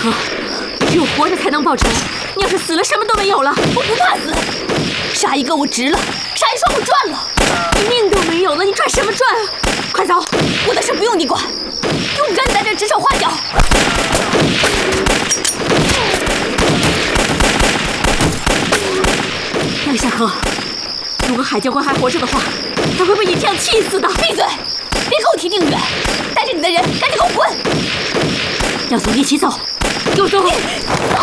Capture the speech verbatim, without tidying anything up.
河，只有活着才能报仇。你要是死了，什么都没有了。 我不怕死，杀一个我值了，杀一双我赚了。 你命都没有了，你赚什么赚啊？快走！ 我的事不用你管，勇敢在这指手画脚。 杨夏荷，如果海教官还活着的话，他会被你这样气死的。 闭嘴！别给我提定远，带着你的人赶紧给我滚！ 要走一起走，给我走！ 走！